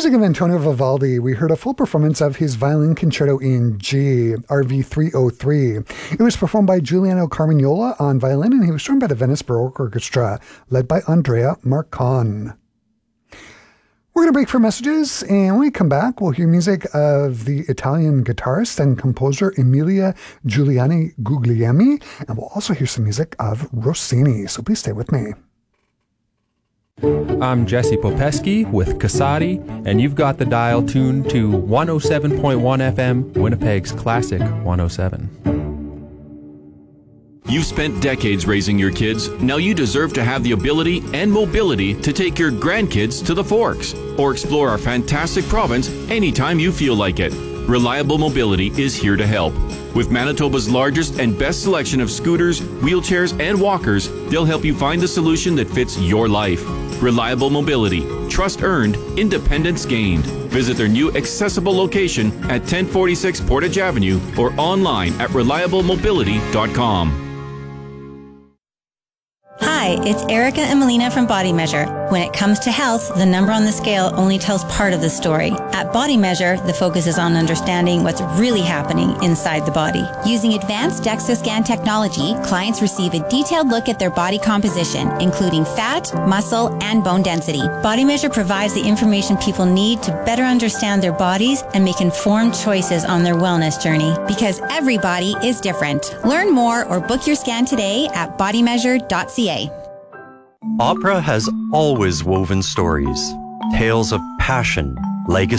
music of Antonio Vivaldi, we heard a full performance of his Violin Concerto in G, RV 303. It was performed by Giuliano Carmignola on violin, and he was joined by the Venice Baroque Orchestra, led by Andrea Marcon. We're going to break for messages, and when we come back, we'll hear music of the Italian guitarist and composer Emilia Giuliani Guglielmi, and we'll also hear some music of Rossini, so please stay with me. I'm Jesse Popesky with Casati, and you've got the dial tuned to 107.1 FM, Winnipeg's Classic 107. You've spent decades raising your kids. Now you deserve to have the ability and mobility to take your grandkids to the Forks or explore our fantastic province anytime you feel like it. Reliable Mobility is here to help. With Manitoba's largest and best selection of scooters, wheelchairs, and walkers, they'll help you find the solution that fits your life. Reliable Mobility. Trust earned, independence gained. Visit their new accessible location at 1046 Portage Avenue or online at reliablemobility.com. Hi, it's Erica and Melina from Body Measure. When it comes to health, the number on the scale only tells part of the story. At Body Measure, the focus is on understanding what's really happening inside the body. Using advanced DEXA scan technology, clients receive a detailed look at their body composition, including fat, muscle, and bone density. Body Measure provides the information people need to better understand their bodies and make informed choices on their wellness journey. Because every body is different. Learn more or book your scan today at bodymeasure.ca. Opera has always woven stories, tales of passion, legacy,